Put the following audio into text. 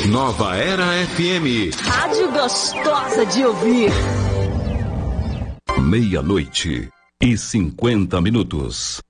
Nova Era FM. Rádio gostosa de ouvir. 00:50.